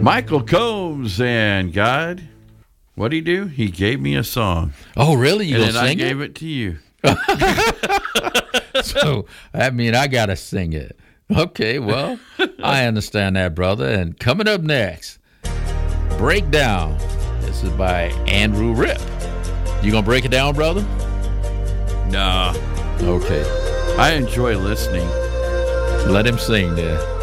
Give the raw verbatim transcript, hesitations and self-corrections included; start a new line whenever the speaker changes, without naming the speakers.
Michael Combs, and God, what'd he do? He gave me a song.
Oh, really? You
and
gonna
then
sing
I gave
it?
it to you.
So, I mean, I got to sing it. Okay, well, I understand that, brother. And coming up next, Breakdown. This is by Andrew Ripp. You going to break it down, brother?
Nah.
Okay.
I enjoy listening.
Let him sing there.